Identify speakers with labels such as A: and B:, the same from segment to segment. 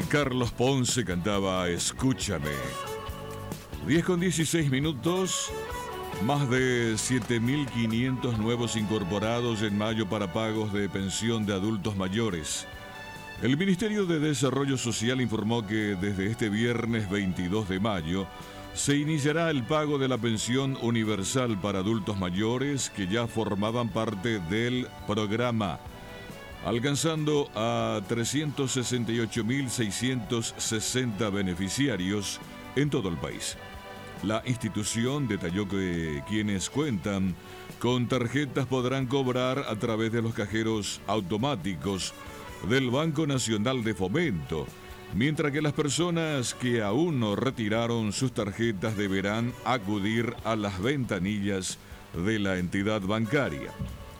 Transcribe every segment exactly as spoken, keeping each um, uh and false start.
A: Carlos Ponce cantaba Escúchame. diez con dieciséis minutos. Más de siete mil quinientos nuevos incorporados en mayo para pagos de pensión de adultos mayores. El Ministerio de Desarrollo Social informó que desde este viernes veintidós de mayo se iniciará el pago de la pensión universal para adultos mayores que ya formaban parte del programa, alcanzando a trescientos sesenta y ocho mil seiscientos sesenta beneficiarios en todo el país. La institución detalló que quienes cuentan con tarjetas podrán cobrar a través de los cajeros automáticos del Banco Nacional de Fomento, mientras que las personas que aún no retiraron sus tarjetas deberán acudir a las ventanillas de la entidad bancaria.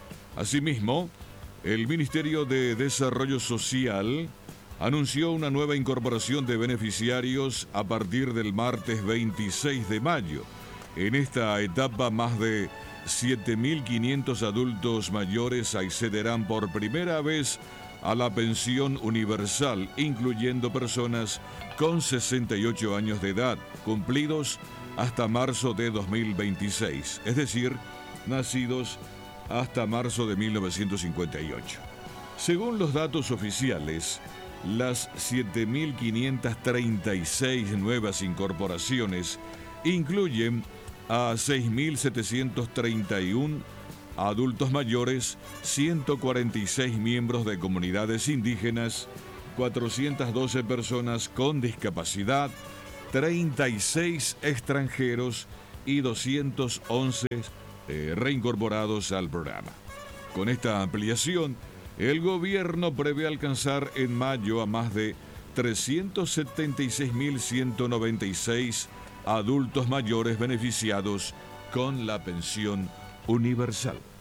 A: Asimismo, el Ministerio de Desarrollo Social anunció una nueva incorporación de beneficiarios a partir del martes veintiséis de mayo. En esta etapa, más de siete mil quinientos adultos mayores accederán por primera vez a la pensión universal, incluyendo personas con sesenta y ocho años de edad, cumplidos hasta marzo de dos mil veintiséis, es decir, nacidos hasta marzo de mil novecientos cincuenta y ocho. Según los datos oficiales, las siete mil quinientas treinta y seis nuevas incorporaciones incluyen a seis mil setecientos treinta y uno adultos mayores, ciento cuarenta y seis miembros de comunidades indígenas, cuatrocientas doce personas con discapacidad, treinta y seis extranjeros y doscientos once eh, reincorporados al programa. Con esta ampliación, el gobierno prevé alcanzar en mayo a más de trescientos setenta y seis mil ciento noventa y seis adultos mayores beneficiados con la pensión universal.